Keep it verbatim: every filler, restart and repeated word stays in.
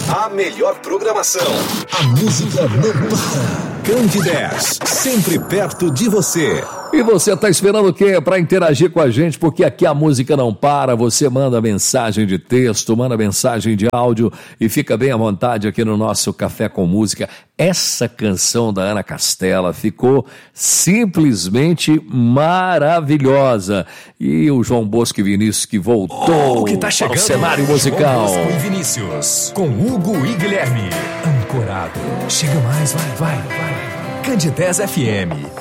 A melhor programação. A música não para. Candidez, sempre perto de você. E você tá esperando o quê? Para interagir com a gente, porque aqui a música não para. Você manda mensagem de texto, manda mensagem de áudio e fica bem à vontade aqui no nosso Café com Música. Essa canção da Ana Castela ficou simplesmente maravilhosa. E o João Bosco e Vinícius que voltou oh, que tá chegando, ao cenário musical. João Bosco e Vinícius, com Hugo e Guilherme. Ancorado. Chega mais, vai, vai, vai. Candidez F M.